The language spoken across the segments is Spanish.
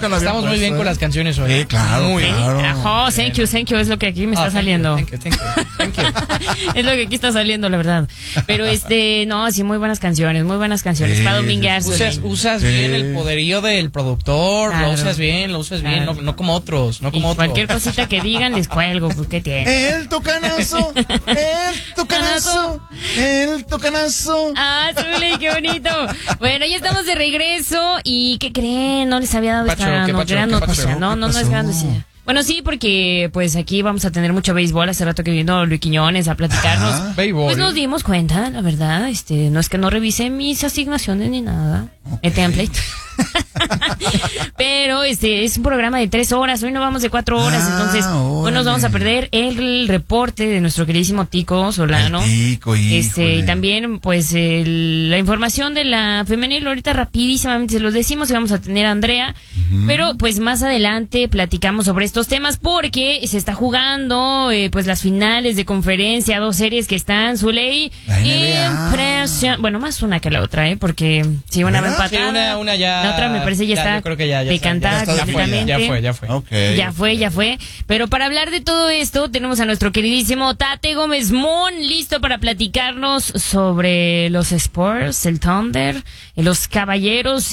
nunca lo había Estamos muy bien con las canciones hoy. Sí, claro, muy claro. Ajo, thank you, es lo que aquí me está saliendo. Thank you. Es lo que aquí está saliendo, la verdad. Pero no, sí, muy buenas canciones, Sí, para dominguear. Usas bien el poderío del productor, Claro. lo usas bien, Claro. no como otros, no como Y otros. cualquier cosita que digan les cuelgo, pues, ¿qué tiene? El tocanazo. Ah, Zuli, qué bonito. Bueno, ya estamos de regreso. ¿Y qué creen? No les había dado esta gran noticia. No es gran noticia. Bueno, sí, porque pues aquí vamos a tener mucho béisbol. Hace rato que vino Luis Quiñones a platicarnos. Béisbol. Pues nos dimos cuenta, la verdad. No es que no revise mis asignaciones ni nada. El template. Pero es un programa de 3 horas. Hoy no vamos de 4 horas. Entonces, hoy nos vamos a perder el reporte de nuestro queridísimo Tico Solano. Tico, y también, pues, la información de la femenil. Ahorita rapidísimamente se los decimos y vamos a tener a Andrea. Pero, pues, más adelante platicamos sobre estos temas porque se está jugando, pues, las finales de conferencia, 2 series que están, Zuley. Impresión. Bueno, más una que la otra, porque si una va empatada. Una ya. La otra me parece ya está yo creo que ya decantada completamente. Ya fue. Okay. Ya fue. Pero para hablar de todo esto, tenemos a nuestro queridísimo Tate Gómez Mon, listo para platicarnos sobre los Spurs, el Thunder, los Caballeros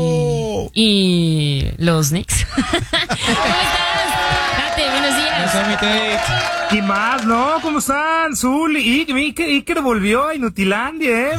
y los Knicks. ¿Cómo estás? Tate, buenos días. Y más, ¿no? ¿Cómo están? Zul y Iker volvió a Inutilandia,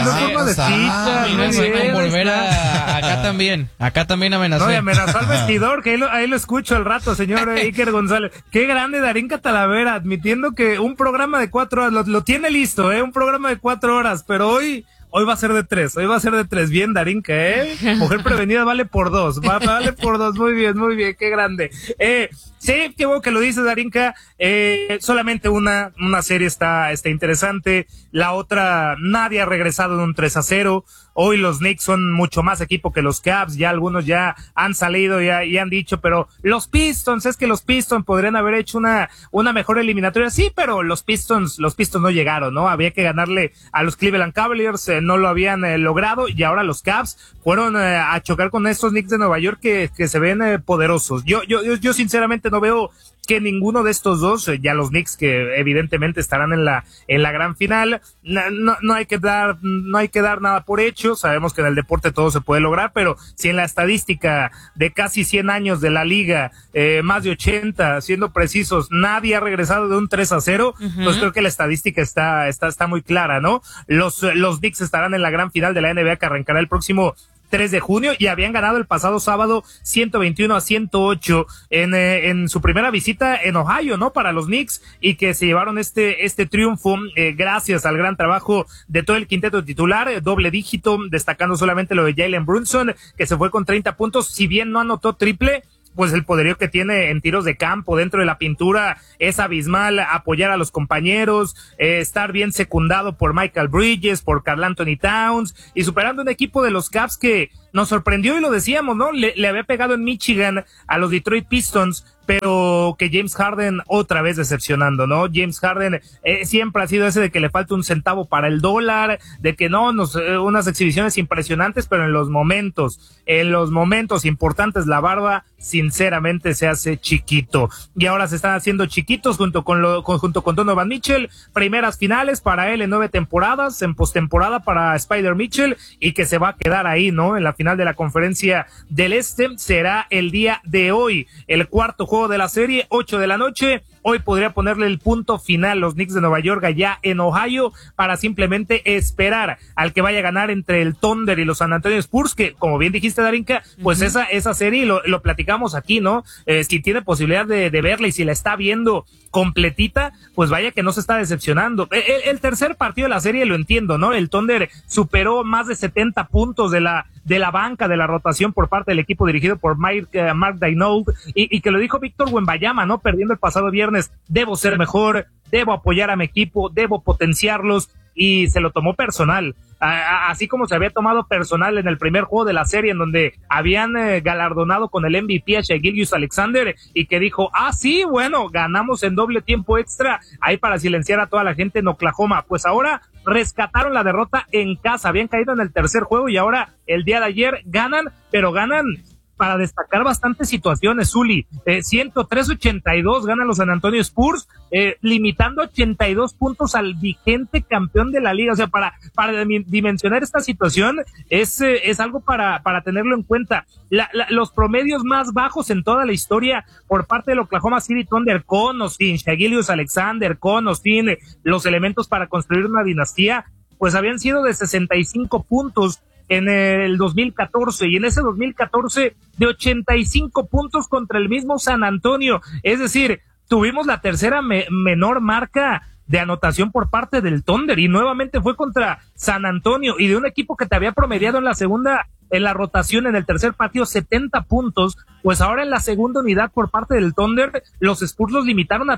Acá también amenazó. No, y amenazó al vestidor, que ahí lo escucho al rato, señor Iker González. Qué grande Darinka Talavera, admitiendo que un programa de 4 horas, lo tiene listo, un programa de 4 horas, pero hoy va a ser de 3, bien Darinka, Mujer prevenida vale por 2, vale por 2, muy bien, qué grande. Sí, qué bueno que lo dices, Darinka. Solamente una serie está interesante. La otra, nadie ha regresado en un 3-0. Hoy los Knicks son mucho más equipo que los Cavs. Ya algunos ya han salido y han dicho, pero los Pistons podrían haber hecho una mejor eliminatoria. Sí, pero los Pistons no llegaron, ¿no? Había que ganarle a los Cleveland Cavaliers, no lo habían logrado, y ahora los Cavs fueron a chocar con estos Knicks de Nueva York que se ven poderosos. Yo sinceramente no veo que ninguno de estos dos, ya los Knicks que evidentemente estarán en la gran final, no hay que dar nada por hecho. Sabemos que en el deporte todo se puede lograr, pero si en la estadística de casi 100 años de la liga, más de 80, siendo precisos, nadie ha regresado de un 3-0, pues creo que la estadística está muy clara, ¿no? Los Knicks estarán en la gran final de la NBA que arrancará el próximo 3 de junio y habían ganado el pasado sábado 121-108 en su primera visita en Ohio, ¿no? Para los Knicks, y que se llevaron este triunfo gracias al gran trabajo de todo el quinteto titular, doble dígito, destacando solamente lo de Jalen Brunson, que se fue con 30 puntos, si bien no anotó triple, pues el poderío que tiene en tiros de campo, dentro de la pintura, es abismal. Apoyar a los compañeros, estar bien secundado por Michael Bridges, por Karl Anthony Towns, y superando un equipo de los Cavs que nos sorprendió, y lo decíamos, ¿no? Le había pegado en Michigan a los Detroit Pistons, pero que James Harden otra vez decepcionando, ¿no? James Harden siempre ha sido ese de que le falta un centavo para el dólar, de que unas exhibiciones impresionantes, pero en los momentos importantes la barba sinceramente se hace chiquito, y ahora se están haciendo chiquitos junto con Donovan Mitchell. Primeras finales para él en 9 temporadas, en postemporada para Spider Mitchell, y que se va a quedar ahí, ¿no? En la final de la Conferencia del Este será el día de hoy, el cuarto juego de la serie, 8 de la noche. Hoy podría ponerle el punto final los Knicks de Nueva York allá en Ohio, para simplemente esperar al que vaya a ganar entre el Thunder y los San Antonio Spurs, que como bien dijiste, Darinka, pues esa serie lo platicamos aquí, ¿no? Si tiene posibilidad de verla, y si la está viendo completita, pues vaya que no se está decepcionando. El tercer partido de la serie lo entiendo, ¿no? El Thunder superó más de 70 puntos de la banca, de la rotación por parte del equipo dirigido por Mark Daigneault, y que lo dijo Víctor Wembanyama, ¿no? Perdiendo el pasado viernes, debo ser mejor, debo apoyar a mi equipo, debo potenciarlos, y se lo tomó personal. Así como se había tomado personal en el primer juego de la serie, en donde habían galardonado con el MVP a Shai Gilgeous-Alexander, y que dijo, sí, bueno, ganamos en doble tiempo extra, ahí para silenciar a toda la gente en Oklahoma. Pues ahora rescataron la derrota en casa, habían caído en el tercer juego, y ahora el día de ayer ganan, pero ganan para destacar bastantes situaciones, Zuli. 103-82 ganan los San Antonio Spurs, limitando 82 puntos al vigente campeón de la liga. O sea, para dimensionar esta situación es algo para tenerlo en cuenta. Los promedios más bajos en toda la historia por parte del Oklahoma City Thunder, con o sin Shai Gilgeous-Alexander, con o sin los elementos para construir una dinastía, pues habían sido de 65 puntos en el 2014, y en ese 2014 de 85 puntos contra el mismo San Antonio. Es decir, tuvimos la tercera menor marca de anotación por parte del Thunder, y nuevamente fue contra San Antonio, y de un equipo que te había promediado en la rotación, en el tercer partido, 70 puntos, pues ahora en la segunda unidad por parte del Thunder, los Spurs los limitaron a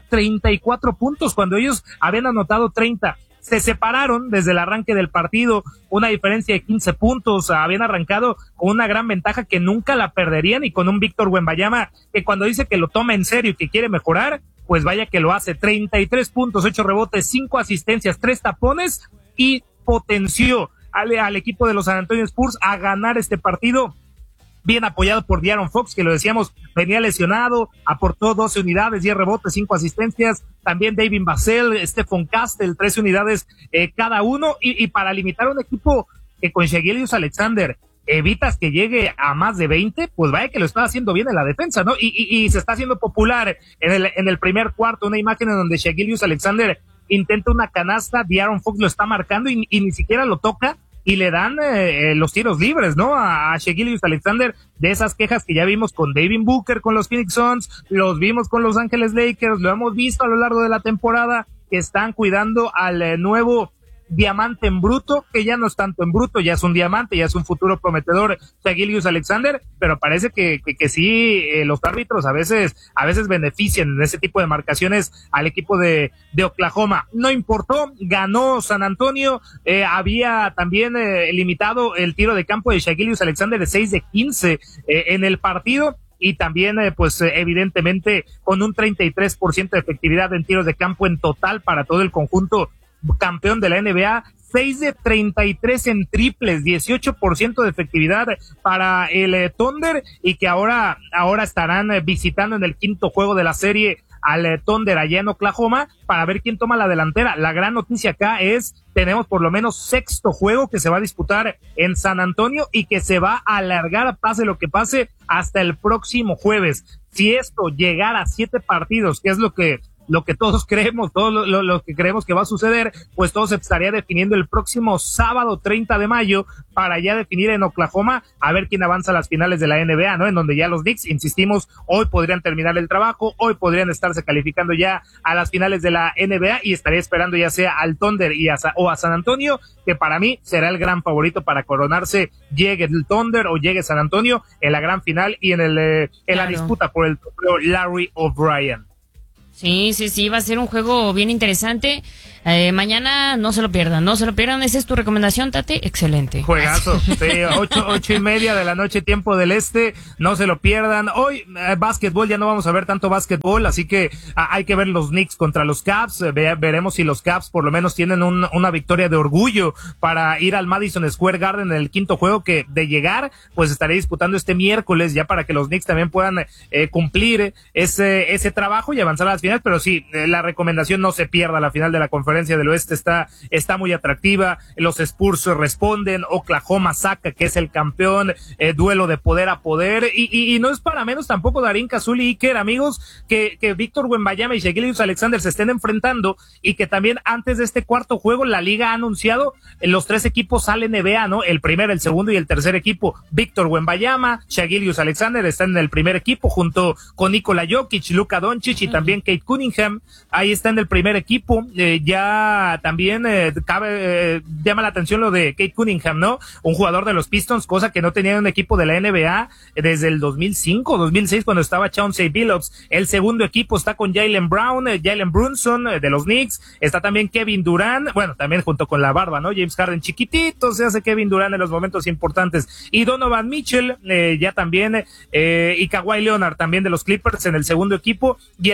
34 puntos cuando ellos habían anotado 30. Se separaron desde el arranque del partido, una diferencia de 15 puntos, habían arrancado con una gran ventaja que nunca la perderían, y con un Víctor Wembanyama que cuando dice que lo toma en serio y que quiere mejorar, pues vaya que lo hace. 33 puntos, 8 rebotes, 5 asistencias, 3 tapones, y potenció al equipo de los San Antonio Spurs a ganar este partido, bien apoyado por De'Aaron Fox, que lo decíamos, venía lesionado, aportó 12 unidades, 10 rebotes, 5 asistencias, también David Vassell, Stephon Castle, 13 unidades cada uno, y para limitar a un equipo que con Shai Gilgeous-Alexander evitas que llegue a más de 20, pues vaya que lo está haciendo bien en la defensa, ¿no? Y se está haciendo popular en el primer cuarto, una imagen en donde Shai Gilgeous-Alexander intenta una canasta, De'Aaron Fox lo está marcando y ni siquiera lo toca, y le dan los tiros libres, ¿no? A Shai Gilgeous-Alexander, de esas quejas que ya vimos con Devin Booker, con los Phoenix Suns, los vimos con Los Ángeles Lakers, lo hemos visto a lo largo de la temporada, que están cuidando al nuevo diamante en bruto, que ya no es tanto en bruto, ya es un diamante, ya es un futuro prometedor, Shai Gilgeous-Alexander, pero parece que sí, los árbitros a veces benefician en ese tipo de marcaciones al equipo de Oklahoma. No importó, ganó San Antonio, había también limitado el tiro de campo de Shai Gilgeous-Alexander de 6 de 15 en el partido, y también pues evidentemente con un 33% de efectividad en tiros de campo en total para todo el conjunto campeón de la NBA, 6 de 33 en triples, 18% de efectividad para el Thunder, y que ahora estarán visitando en el quinto juego de la serie al Thunder allá en Oklahoma para ver quién toma la delantera. La gran noticia acá es, tenemos por lo menos sexto juego que se va a disputar en San Antonio y que se va a alargar, pase lo que pase, hasta el próximo jueves. Si esto llegara a 7 partidos, que es lo que todos creemos, lo que creemos que va a suceder, pues todo se estaría definiendo el próximo sábado 30 de mayo para ya definir en Oklahoma a ver quién avanza a las finales de la NBA, ¿no? En donde ya los Knicks, insistimos, hoy podrían terminar el trabajo, hoy podrían estarse calificando ya a las finales de la NBA, y estaría esperando ya sea al Thunder o a San Antonio, que para mí será el gran favorito para coronarse, llegue el Thunder o llegue San Antonio en la gran final y en la disputa por el trofeo Larry O'Brien. Sí, va a ser un juego bien interesante. Mañana no se lo pierdan. Esa es tu recomendación, Tate. Excelente. Juegazo. Sí, 8:30 de la noche, tiempo del este. No se lo pierdan. Hoy, básquetbol, ya no vamos a ver tanto básquetbol, así que hay que ver los Knicks contra los Cavs. Veremos si los Cavs por lo menos tienen una victoria de orgullo para ir al Madison Square Garden en el quinto juego, que de llegar, pues estaré disputando este miércoles, ya para que los Knicks también puedan cumplir ese trabajo y avanzar a las finales. Pero sí, la recomendación, no se pierda la final de la Conferencia del Oeste, está muy atractiva. Los Spurs responden, Oklahoma saca que es el campeón, duelo de poder a poder, y no es para menos tampoco, Darín, Cazul y Iker, amigos, que Víctor Wembanyama y Shai Gilgeous-Alexander se estén enfrentando, y que también antes de este cuarto juego la liga ha anunciado los 3 equipos al NBA, ¿no? El primero, el segundo y el tercer equipo. Víctor Wembanyama, Shai Gilgeous-Alexander están en el primer equipo junto con Nikola Jokic, Luka Doncic y también Kate Cunningham. Ahí está en el primer equipo. Ya también llama la atención lo de Kate Cunningham, ¿no? Un jugador de los Pistons, cosa que no tenía un equipo de la NBA desde el 2005, 2006, cuando estaba Chauncey Billups. El segundo equipo está con Jaylen Brunson de los Knicks. Está también Kevin Durant, bueno, también junto con la barba, ¿no? James Harden chiquitito, se hace Kevin Durant en los momentos importantes. Y Donovan Mitchell, ya también, y Kawhi Leonard también de los Clippers en el segundo equipo. Y el tercer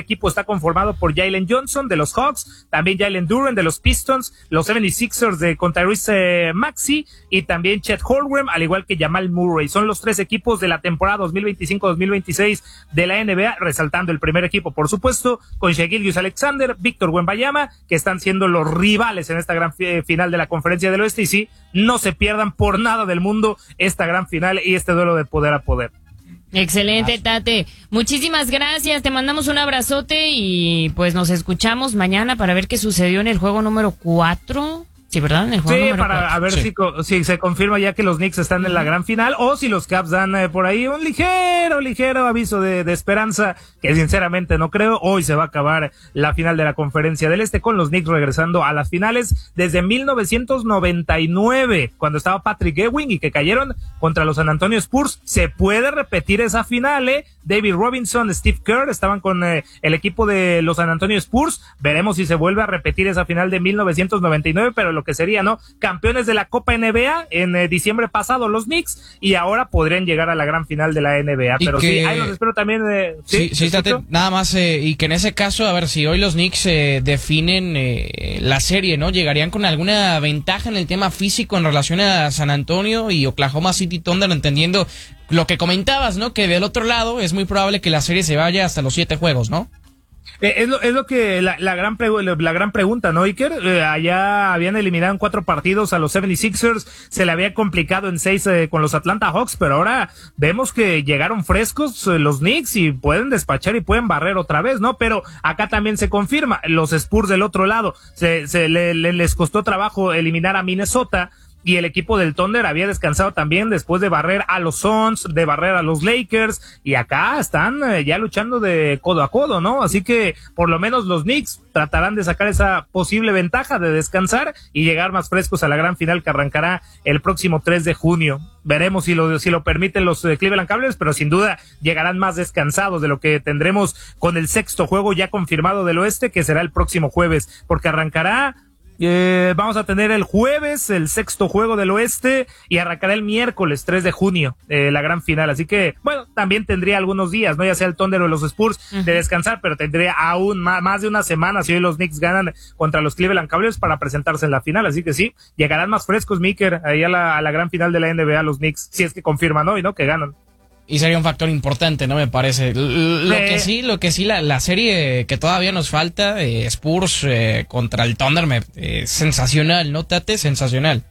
equipo está conformado por Jalen Johnson de los Hawks, también Jalen Duren de los Pistons, los 76ers con Tyrese Maxey y también Chet Holmgren, al igual que Jamal Murray. Son los 3 equipos de la temporada 2025-2026 de la NBA, resaltando el primer equipo, por supuesto, con Shai Gilgeous-Alexander, Víctor Wembanyama, que están siendo los rivales en esta gran final de la Conferencia del Oeste. Y sí, no se pierdan por nada del mundo esta gran final y este duelo de poder a poder. Excelente, Tate. Muchísimas gracias. Te mandamos un abrazote y pues nos escuchamos mañana para ver qué sucedió en el juego número 4. Sí, ¿verdad? En el juego número 4. A ver si se confirma ya que los Knicks están en la gran final o si los Caps dan por ahí un ligero aviso de esperanza, que sinceramente no creo. Hoy se va a acabar la final de la Conferencia del Este con los Knicks regresando a las finales desde 1999, cuando estaba Patrick Ewing y que cayeron contra los San Antonio Spurs. Se puede repetir esa final, David Robinson, Steve Kerr estaban con el equipo de los San Antonio Spurs. Veremos si se vuelve a repetir esa final de 1999, pero lo que sería, ¿no? Campeones de la Copa NBA en diciembre pasado los Knicks, y ahora podrían llegar a la gran final de la NBA. Pero sí, ahí los espero también. Sí, nada más, y que en ese caso, a ver, si hoy los Knicks definen la serie, ¿no? Llegarían con alguna ventaja en el tema físico en relación a San Antonio y Oklahoma City Thunder, entendiendo lo que comentabas, ¿no? Que del otro lado es muy probable que la serie se vaya hasta los 7 juegos, ¿no? Es lo que la gran pregunta, ¿no, Iker? Allá habían eliminado en 4 partidos a los 76ers, se le había complicado en 6 con los Atlanta Hawks, pero ahora vemos que llegaron frescos los Knicks y pueden despachar y pueden barrer otra vez, ¿no? Pero acá también se confirma, los Spurs del otro lado, les costó trabajo eliminar a Minnesota, y el equipo del Thunder había descansado también después de barrer a los Suns, de barrer a los Lakers, y acá están ya luchando de codo a codo, ¿no? Así que por lo menos los Knicks tratarán de sacar esa posible ventaja de descansar y llegar más frescos a la gran final que arrancará el próximo 3 de junio. Veremos si lo permiten los Cleveland Cavaliers, pero sin duda llegarán más descansados de lo que tendremos con el 6º juego ya confirmado del oeste, que será el próximo jueves, porque arrancará vamos a tener el jueves el 6º juego del oeste y arrancará el miércoles 3 de junio la gran final, así que bueno, también tendría algunos días, no ya sea el Thunder o los Spurs de descansar, pero tendría aún más de una semana si hoy los Knicks ganan contra los Cleveland Cavaliers para presentarse en la final, así que sí, llegarán más frescos, Miker, ahí a la gran final de la NBA los Knicks, si es que confirman hoy, ¿no? Que ganan. Y sería un factor importante, ¿no? Me parece. Lo que sí, la serie que todavía nos falta, Spurs contra el Thunder, sensacional, ¿no, Tate? Sensacional.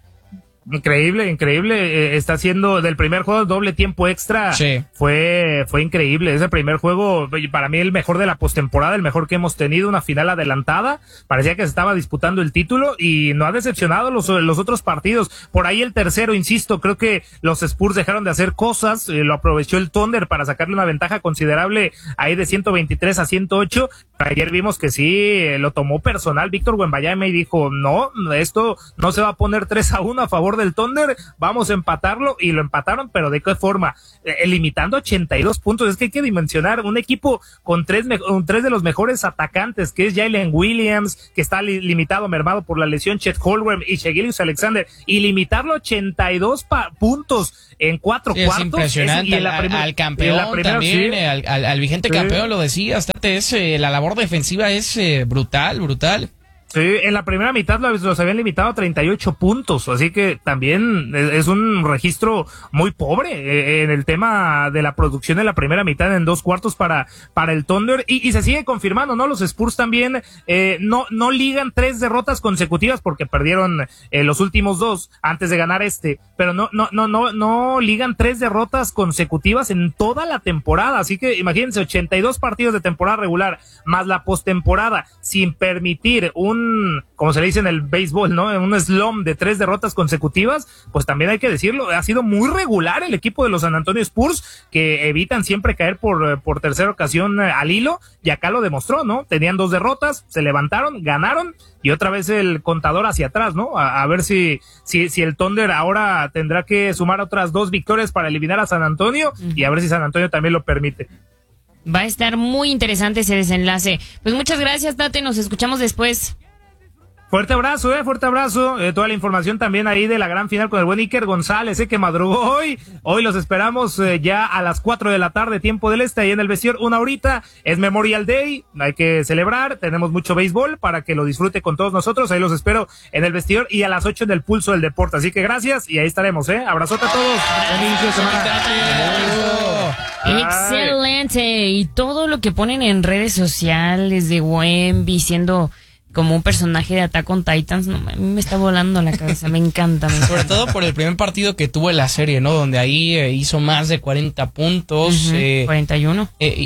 Increíble, está haciendo del primer juego doble tiempo extra, sí. Fue increíble, ese primer juego, para mí el mejor de la postemporada, el mejor que hemos tenido, una final adelantada, parecía que se estaba disputando el título y no ha decepcionado los otros partidos, por ahí el tercero, insisto, creo que los Spurs dejaron de hacer cosas, lo aprovechó el Thunder para sacarle una ventaja considerable ahí de 123 a 108, ayer vimos que sí, lo tomó personal Víctor Wembanyama y dijo, no, esto no se va a poner 3-1 a favor del Thunder, vamos a empatarlo, y lo empataron, pero ¿de qué forma? Limitando 82 puntos, es que hay que dimensionar un equipo con tres de los mejores atacantes, que es Jalen Williams, que está limitado, mermado por la lesión, Chet Holmgren y Shai Gilgeous-Alexander, y limitarlo 82 puntos en 4 cuartos. Es impresionante, al campeón también, sí. al vigente campeón, lo decía, la labor defensiva es brutal. Sí, en la primera mitad los habían limitado a 38 puntos, así que también es un registro muy pobre en el tema de la producción en la primera mitad en 2 cuartos para el Thunder, y se sigue confirmando, ¿no? Los Spurs también no ligan 3 derrotas consecutivas porque perdieron los últimos 2 antes de ganar pero no ligan 3 derrotas consecutivas en toda la temporada, así que imagínense, 82 partidos de temporada regular más la postemporada sin permitir como se le dice en el béisbol, ¿no? Un slump de 3 derrotas consecutivas, pues también hay que decirlo, ha sido muy regular el equipo de los San Antonio Spurs, que evitan siempre caer por tercera ocasión al hilo, y acá lo demostró, ¿no? Tenían 2 derrotas, se levantaron, ganaron, y otra vez el contador hacia atrás, ¿no? A ver si el Thunder ahora tendrá que sumar otras 2 victorias para eliminar a San Antonio, y a ver si San Antonio también lo permite. Va a estar muy interesante ese desenlace. Pues muchas gracias, Tate, nos escuchamos después. Fuerte abrazo, fuerte abrazo. Toda la información también ahí de la gran final con el buen Iker González, que madrugó hoy. Hoy los esperamos ya a las 4 de la tarde, tiempo del este, ahí en el vestidor, 1 horita. Es Memorial Day, hay que celebrar. Tenemos mucho béisbol para que lo disfrute con todos nosotros. Ahí los espero en el vestidor y a las 8 en el Pulso del Deporte. Así que gracias y ahí estaremos, Abrazote a todos. Buen inicio de semana. Excelente. Y todo lo que ponen en redes sociales de Wemby siendo como un personaje de Attack on Titans, no, a mí me está volando la cabeza, me encanta. Sobre todo por el primer partido que tuvo en la serie, ¿no? Donde ahí hizo más de 40 puntos. 41.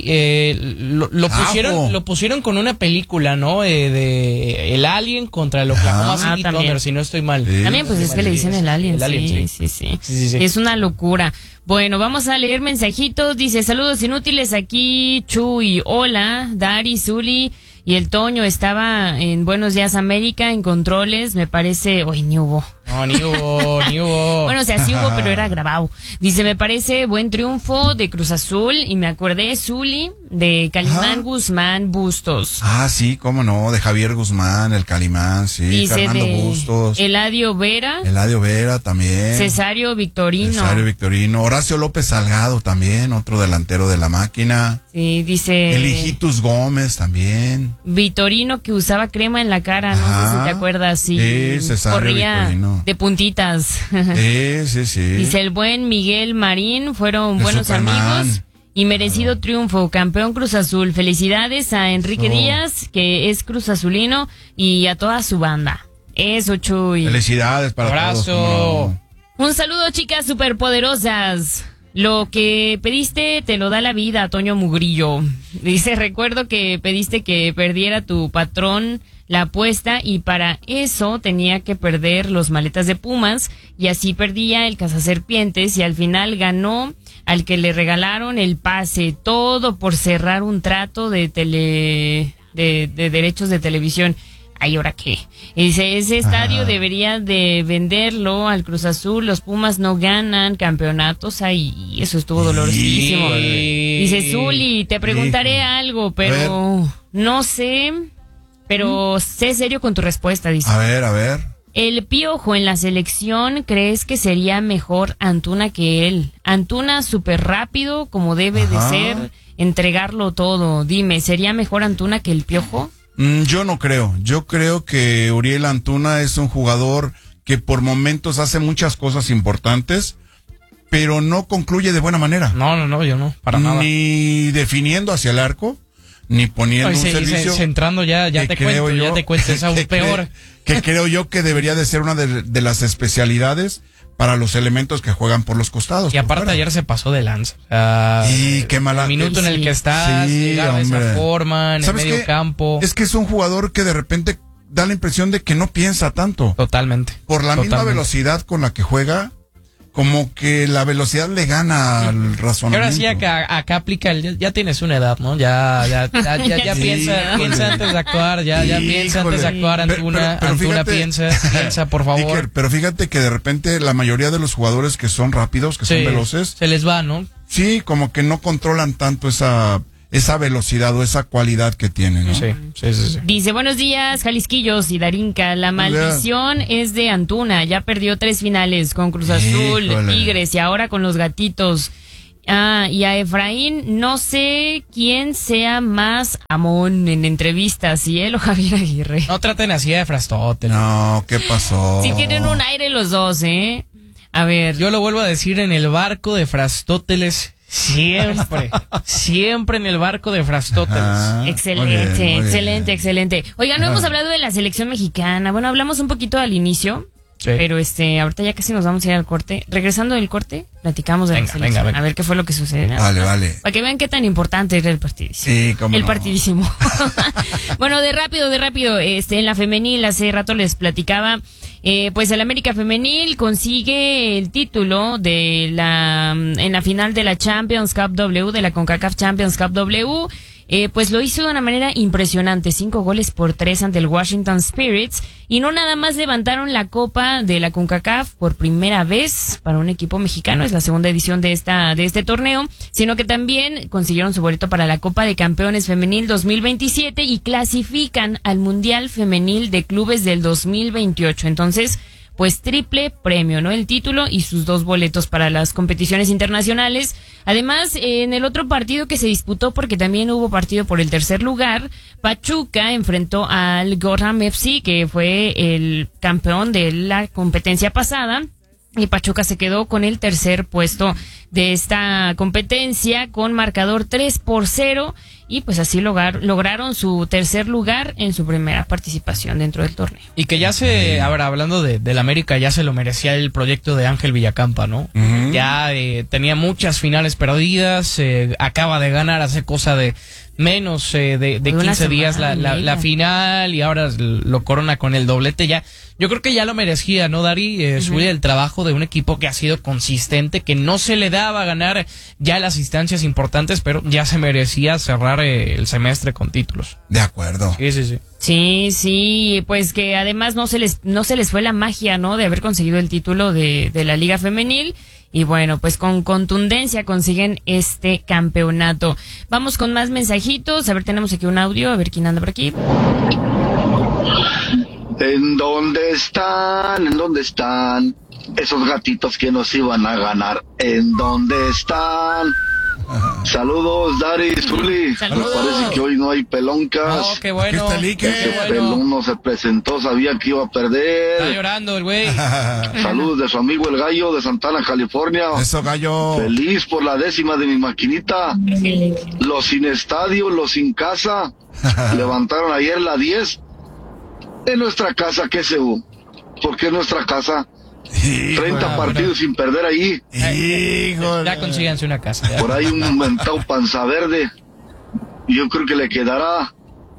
Lo pusieron con una película, ¿no? De El Alien contra el Oklahoma City Thunder, si no estoy mal. También, pues es que le dicen el Alien. Sí. Es una locura. Bueno, vamos a leer mensajitos. Dice, saludos inútiles aquí, Chuy. Hola, Dari, Zuli. Y el Toño estaba en Buenos Días América, en controles, me parece... Uy, ni hubo. No, ni hubo. Bueno, o sea, sí hubo, pero era grabado. Dice, me parece buen triunfo de Cruz Azul. Y me acordé, Zuli, de Calimán Guzmán Bustos. Sí, cómo no, de Javier Guzmán, el Calimán, sí. Dice Fernando Bustos. Eladio Vera también. Cesario Victorino. Horacio López Salgado también, otro delantero de la máquina. Sí, dice... Elijitus Gómez también. Vitorino, que usaba crema en la cara, no sé si te acuerdas. Sí, Cesario corría Victorino. De puntitas. Sí. Dice el buen Miguel Marín, fueron buenos Superman. Amigos y merecido triunfo, campeón Cruz Azul. Felicidades a Enrique Díaz, que es Cruz Azulino, y a toda su banda. Eso, Chuy. Felicidades para todos. Un saludo, chicas superpoderosas. Lo que pediste te lo da la vida, Toño Mugrillo. Dice, recuerdo que pediste que perdiera tu patrón la apuesta y para eso tenía que perder los maletas de Pumas y así perdía el cazaserpientes y al final ganó al que le regalaron el pase, todo por cerrar un trato de derechos de televisión. ¿Ay, ahora qué? Y dice, ese estadio debería de venderlo al Cruz Azul, los Pumas no ganan campeonatos ahí, eso estuvo dolorosísimo. Dice, Zuli, te preguntaré algo, pero no sé, pero sé serio con tu respuesta, dice. A ver. El Piojo en la selección, ¿crees que sería mejor Antuna que él? Antuna súper rápido, como debe de ser, entregarlo todo. Dime, ¿sería mejor Antuna que el Piojo? Yo no creo. Yo creo que Uriel Antuna es un jugador que por momentos hace muchas cosas importantes, pero no concluye de buena manera. No, yo no, para nada. Ni definiendo hacia el arco, ni poniendo un servicio. Centrando ya te cuento, es aún peor. Que creo yo que debería de ser una de las especialidades para los elementos que juegan por los costados. Y aparte ayer se pasó de lanza. Y qué mala. El minuto en el que estás, llegar de esa forma, en el medio campo. Es que es un jugador que de repente da la impresión de que no piensa tanto. Totalmente. Por la misma velocidad con la que juega, como que la velocidad le gana al razonamiento. Y ahora sí acá aplica ya tienes una edad, ¿no? Ya piensa antes de actuar, ya piensa antes de actuar, Antuna, piensa, por favor. Iker, pero fíjate que de repente la mayoría de los jugadores que son rápidos, que son veloces, se les va, ¿no? Sí, como que no controlan tanto esa velocidad o esa cualidad que tienen, ¿no? Sí. Dice, buenos días, Jalisquillos y Darinka. La maldición es de Antuna. Ya perdió 3 finales con Cruz Azul, Tigres y ahora con los Gatitos. Y a Efraín, no sé quién sea más amón en entrevistas, si él o Javier Aguirre. No traten así de Frastóteles. No, ¿qué pasó? Si tienen un aire los dos, A ver. Yo lo vuelvo a decir, en el barco de Frastóteles. Siempre en el barco de Frastóteles. Excelente. Oiga, no hemos hablado de la selección mexicana. Bueno, hablamos un poquito al inicio, pero ahorita ya casi nos vamos a ir al corte. Regresando del corte, platicamos de la selección. Venga. A ver qué fue lo que sucede. Vale. Para que vean qué tan importante era el partidísimo. Sí, cómo no. Partidísimo. Bueno, de rápido. En la femenil, hace rato les platicaba. Pues el América Femenil consigue el título en la final de la Champions Cup W, de la CONCACAF Champions Cup W, pues lo hizo de una manera impresionante, 5-3 ante el Washington Spirits, y no nada más levantaron la Copa de la CONCACAF por primera vez para un equipo mexicano, es la segunda edición de este torneo, sino que también consiguieron su boleto para la Copa de Campeones Femenil 2027 y clasifican al Mundial Femenil de Clubes del 2028. Entonces, pues triple premio, ¿no? El título y sus 2 boletos para las competiciones internacionales. Además, en el otro partido que se disputó, porque también hubo partido por el tercer lugar, Pachuca enfrentó al Gorham FC, que fue el campeón de la competencia pasada. Y Pachuca se quedó con el tercer puesto de esta competencia con marcador 3-0 y pues así lograron su tercer lugar en su primera participación dentro del torneo. Y que ya ahora hablando del América, ya se lo merecía el proyecto de Ángel Villacampa, ¿no? Uh-huh. Ya tenía muchas finales perdidas, acaba de ganar hace cosa de menos de 15 días la final y ahora lo corona con el doblete. Ya yo creo que ya lo merecía, ¿no, Dari? Subir el trabajo de un equipo que ha sido consistente, que no se le daba a ganar ya las instancias importantes, pero ya se merecía cerrar el semestre con títulos. De acuerdo. Sí, pues que además no se les fue la magia, ¿no? De haber conseguido el título de la Liga Femenil. Y bueno, pues con contundencia consiguen este campeonato. Vamos con más mensajitos. A ver, tenemos aquí un audio. A ver quién anda por aquí. ¿En dónde están esos gatitos que nos iban a ganar? ¿En dónde están? Ajá. Saludos, Dari, Zuli. Me parece que hoy no hay peloncas. Oh, qué bueno. Ese pelón no se presentó, sabía que iba a perder. Está llorando el güey. Saludos de su amigo el Gallo de Santana, California. Eso, Gallo. Feliz por la 10ª de mi maquinita. Los sin estadio, los sin casa. Levantaron ayer la 10. En nuestra casa, ¿qué se hubo? Porque en nuestra casa 30 partidos sin perder ahí. Ya consíganse una casa. Por ahí un inventado panza verde. Yo creo que le quedará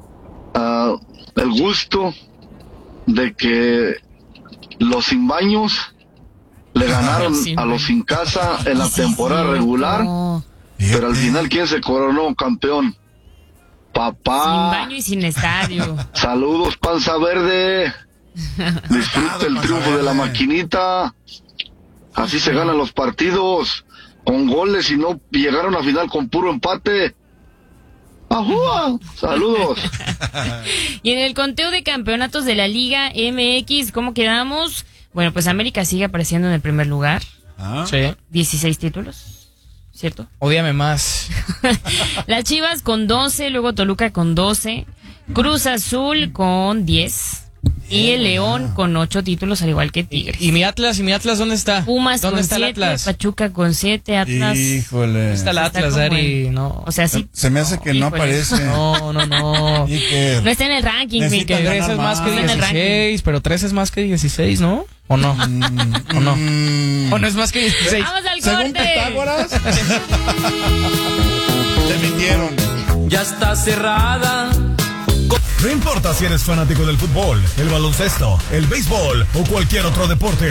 el gusto de que los sin baños le ganaron a los sin casa en la temporada regular. Pero al final, ¿quién se coronó campeón? Papá. Sin baño y sin estadio. Saludos, panza verde. Disfruta el triunfo de la maquinita. Así se ganan los partidos, con goles, y no llegaron a final con puro empate. ¡Ajúa! Saludos. Y en el conteo de campeonatos de la Liga MX, ¿cómo quedamos? Bueno, pues América sigue apareciendo en el primer lugar. Sí. 16 títulos, ¿cierto? Ódiame más. Las Chivas con 12, luego Toluca con 12, Cruz Azul con 10. Y el León con 8 títulos, al igual que Tigres. ¿Y mi Atlas dónde está? Pumas ¿Dónde con está 7, el Atlas? Pachuca con 7, Atlas. Híjole. Está el Atlas, Dari, no. O sea, sí. Se me hace que no aparece. No. No está en el ranking, mi que 3 es más que 16, pero 3 es más que 16, ¿no? ¿O no? ¿O no? ¿O no es más que 16? ¡Vamos al Según corte! Pitágoras. Te mintieron. Ya está cerrada. No importa si eres fanático del fútbol, el baloncesto, el béisbol o cualquier otro deporte.